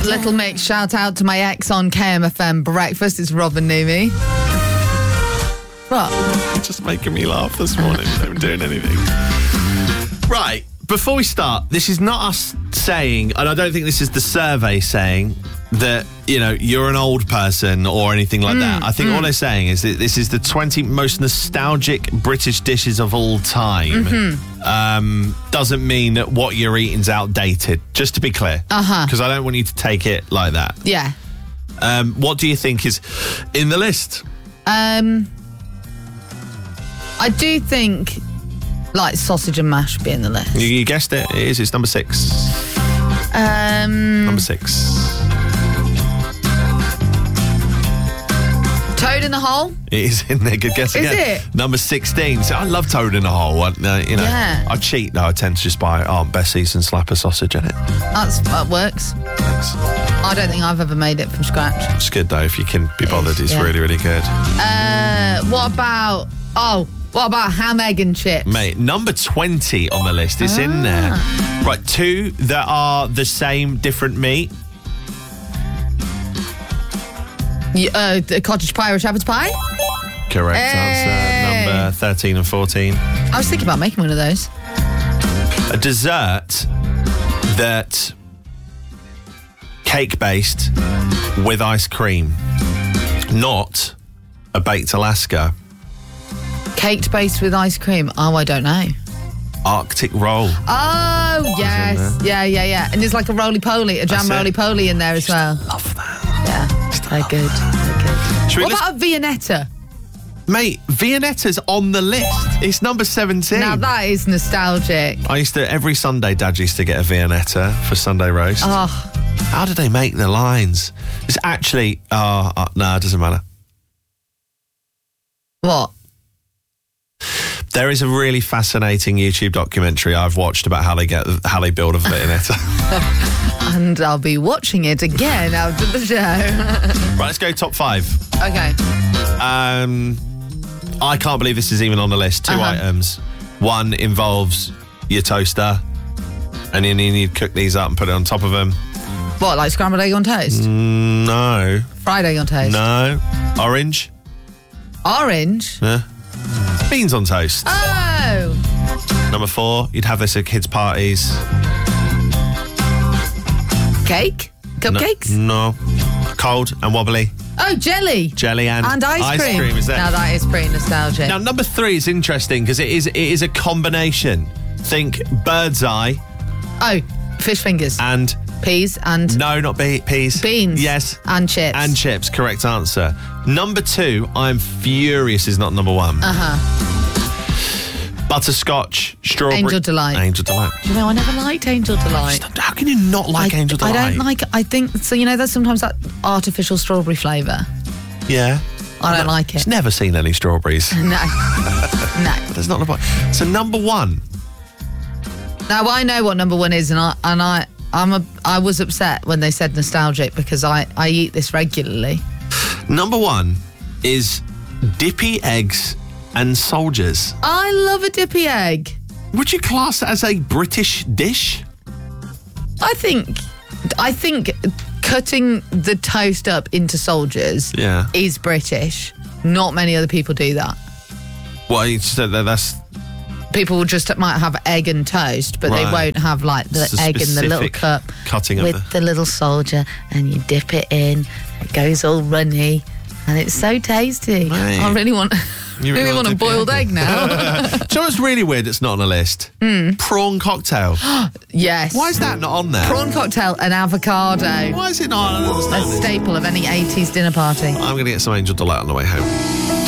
Little Mix, shout out to my ex on KMFM Breakfast. It's Robin Newmy. What? You're just making me laugh this morning. I'm doing anything. Right, before we start, this is not us saying, and I don't think this is the survey saying, that, you know, you're an old person or anything like that. I think all they're saying is that this is the 20 most nostalgic British dishes of all time. Doesn't mean that what you're eating's outdated, just to be clear. Because I don't want you to take it like that. Yeah. What do you think is in the list? I do think, like, sausage and mash be in the list. You guessed it. It is. It's number 6. Number 6. Toad in the hole? It is in there. Good guess again. Is it? Number 16. So I love toad in the hole. Yeah. I cheat though. I tend to just buy Aunt Bessie's and slap a sausage in it. That works. Thanks. I don't think I've ever made it from scratch. It's good though if you can be bothered. It's really, really good. What about ham, egg and chips? Mate, number 20 on the list. It's in there. Right, 2 that are the same, different meat. The cottage pie or shepherd's pie? Correct answer. Number 13 and 14. I was thinking about making one of those. A dessert that cake-based with ice cream. Not a baked Alaska. Cake based with ice cream? Oh, I don't know. Arctic roll. Oh, yes. Yeah. And there's like a roly-poly, a jam roly-poly in there as well. Love that. Yeah, they're good. What about a Viennetta? Mate, Viennetta's on the list. It's number 17. Now that is nostalgic. I used to, every Sunday, Dad used to get a Viennetta for Sunday roast. Oh. How do they make the lines? It's actually, no, it doesn't matter. What? There is a really fascinating YouTube documentary I've watched about how they build a Viennetta. And I'll be watching it again after the show. Right, let's go top 5. Okay. I can't believe this is even on the list. 2 items. One involves your toaster, and then you need to cook these up and put it on top of them. What, like scrambled egg on toast? No. Fried egg on toast? No. Orange? Orange? Yeah. Beans on toast. Oh! Number 4, you'd have this at kids' parties. Cake? Cupcakes? No. Cold and wobbly. Oh, jelly. Jelly and ice cream. Is there? Now that is pretty nostalgic. Now, number 3 is interesting because it is a combination. Think bird's eye. Oh, fish fingers. And... peas and... No, not peas. Beans. Yes. And chips. And chips, correct answer. Number 2, I'm furious is not number 1. Butterscotch, strawberry... Angel Delight. Angel Delight. You know, I never liked Angel Delight. How can you not like Angel Delight? I don't like... I think... So, you know, there's sometimes that artificial strawberry flavour. Yeah. I don't like it. I've never seen any strawberries. No. That's not the point. So number 1. Now, I know what number 1 is, and I was upset when they said nostalgic because I eat this regularly. Number 1 is dippy eggs and soldiers. I love a dippy egg. Would you class it as a British dish? I think cutting the toast up into soldiers is British. Not many other people do that. Well, you said that's... People just might have egg and toast, but they won't have like the egg in the little cup cutting with the little soldier, and you dip it in. It goes all runny, and it's so tasty. Right. I really want a boiled egg now. Do you know what's really weird? It's not on the list. Prawn cocktail. Yes. Why is that not on there? Prawn cocktail and avocado. Why is it not? I don't understand. A staple of any 80s dinner party. I'm going to get some Angel Delight on the way home.